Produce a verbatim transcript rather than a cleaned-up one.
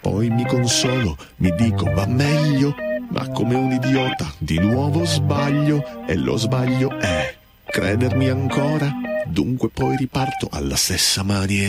Poi mi consolo, mi dico va meglio, ma come un idiota di nuovo sbaglio, e lo sbaglio è credermi ancora, dunque poi riparto alla stessa maniera.